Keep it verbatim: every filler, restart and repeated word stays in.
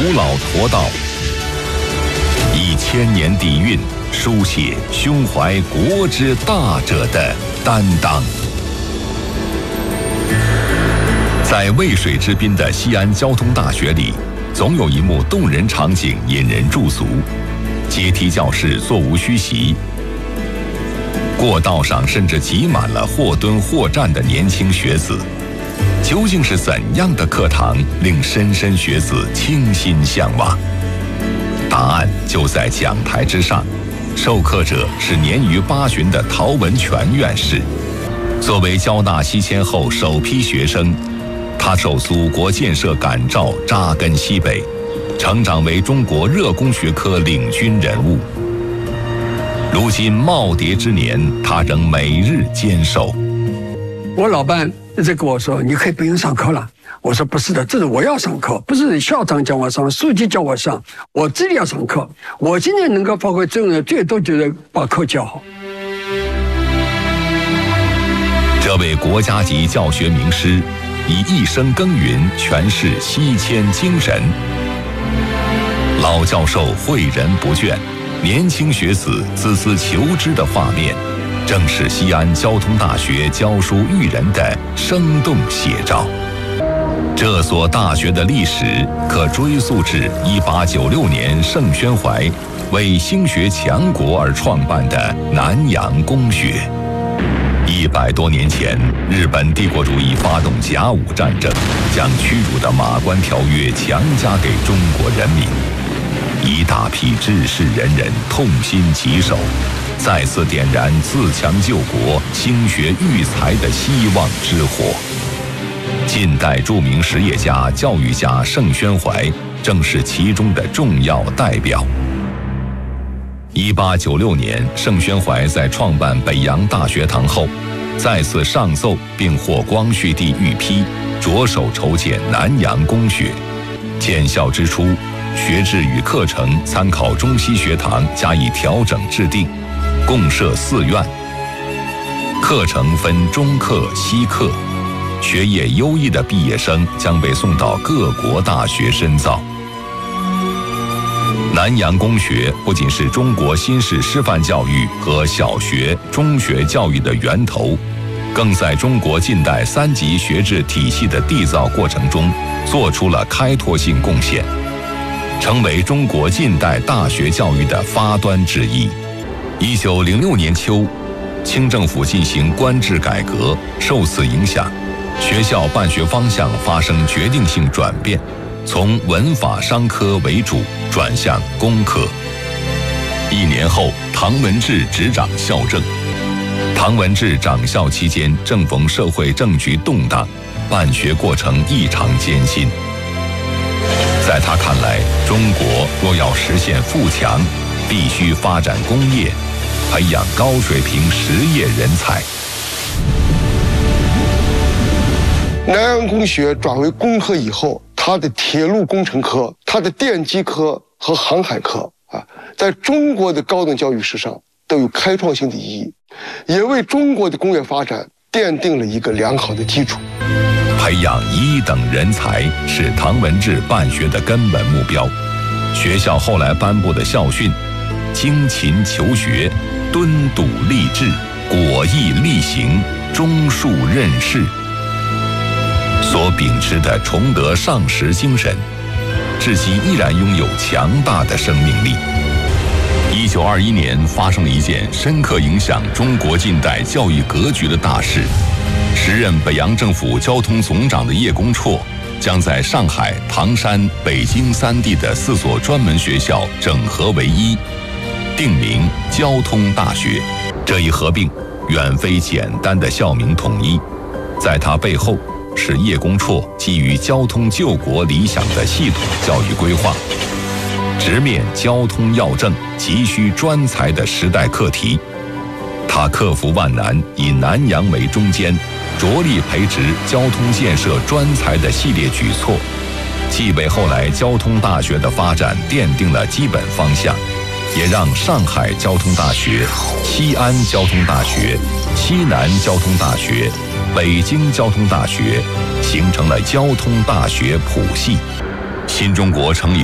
老驼道，以千年底蕴书写胸怀国之大者的担当。在渭水之滨的西安交通大学里，总有一幕动人场景引人驻足：阶梯教室座无虚席，过道上甚至挤满了或蹲或站的年轻学子。究竟是怎样的课堂令莘莘学子倾心向往？答案就在讲台之上，授课者是年逾八旬的陶文全院士。作为交大西迁后首批学生，他受祖国建设感召，扎根西北，成长为中国热工学科领军人物。如今耄耋之年，他仍每日坚守。 我老伴一直跟我说：“你可以不用上课了。”我说：“不是的，这是我要上课，不是校长叫我上，书记叫我上，我自己要上课。我今天能够发挥作用的，最多就是把课教好。” 这位国家级教学名师，以一生耕耘诠释西迁精神。老教授诲人不倦，年轻学子孜孜求知的画面，正是西安交通大学教书育人的生动写照。这所大学的历史可追溯至一八九六年盛宣怀为兴学强国而创办的南洋公学。一百多年前，日本帝国主义发动甲午战争，将屈辱的马关条约强加给中国人民。一大批志士仁人痛心疾首，再次点燃自强救国、兴学育才的希望之火。近代著名实业家、教育家盛宣怀正是其中的重要代表。一八九六年，盛宣怀在创办北洋大学堂后，再次上奏并获光绪帝御批，着手筹建南洋公学。建校之初，学制与课程参考中西学堂加以调整制定，共设四院。课程分中课、西课，学业优异的毕业生将被送到各国大学深造。南洋公学不仅是中国新式师范教育和小学、中学教育的源头，更在中国近代三级学制体系的缔造过程中做出了开拓性贡献，成为中国近代大学教育的发端之一。一九零六年秋，清政府进行官制改革，受此影响，学校办学方向发生决定性转变，从文法商科为主转向工科。一年后，唐文治执掌校政。唐文治掌校期间，正逢社会政局动荡，办学过程异常艰辛。在他看来，中国若要实现富强，必须发展工业，培养高水平实业人才。 南洋公学转为工科以后，它的铁路工程科、它的电机科和航海科啊，在中国的高等教育史上都有开创性的意义，也为中国的工业发展奠定了一个良好的基础。 培养一等人才是唐文治办学的根本目标。学校后来颁布的校训：精勤求学，敦笃立志，果毅力行，忠恕任事，所秉持的崇德尚实精神，至今依然拥有强大的生命力。一九二一年发生了一件深刻影响中国近代教育格局的大事。时任北洋政府交通总长的叶公绰将在上海、唐山、北京三地的四所专门学校整合为一，定名交通大学。这一合并远非简单的校名统一，在它背后是叶公绰基于交通救国理想的系统教育规划，直面交通要政急需专才的时代课题。他克服万难，以南洋为中间，着力培植交通建设专才的系列举措，既为后来交通大学的发展奠定了基本方向，也让上海交通大学、西安交通大学、西南交通大学、北京交通大学形成了交通大学谱系。新中国成立